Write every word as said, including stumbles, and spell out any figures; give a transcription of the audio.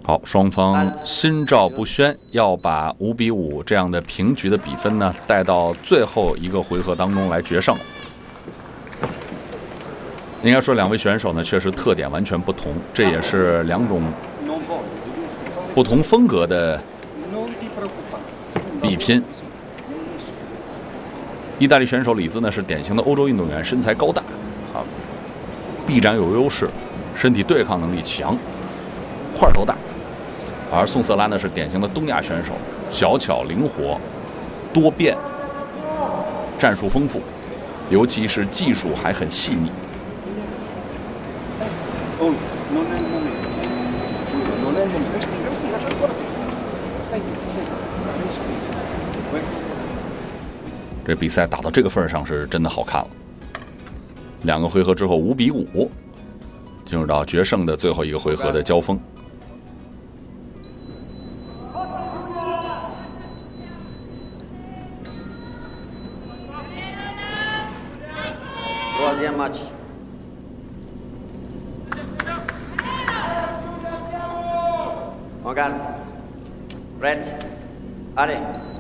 好，双方心照不宣，要把五比五这样的平局的比分呢带到最后一个回合当中来决胜。应该说，两位选手呢确实特点完全不同，这也是两种不同风格的比拼。意大利选手里兹呢是典型的欧洲运动员，身材高大，啊，臂展有优势，身体对抗能力强，块头大。 而宋瑟拉呢是典型的东亚选手，小巧灵活、多变、战术丰富，尤其是技术还很细腻。这比赛打到这个份上是真的好看了。两个回合之后五比五，进入到决胜的最后一个回合的交锋。 Troisième match. On calme. Prête. Allez.